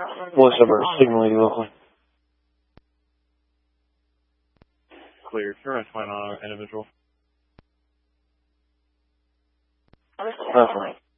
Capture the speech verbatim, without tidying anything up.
What's up, Earth? Signaling locally. Clear. You're on fine on individual. That's fine.